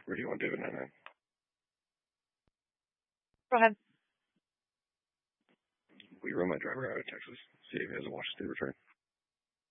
Where do you want David 99? Go ahead. Will you run my driver out of Texas? See if he has a Washington State return.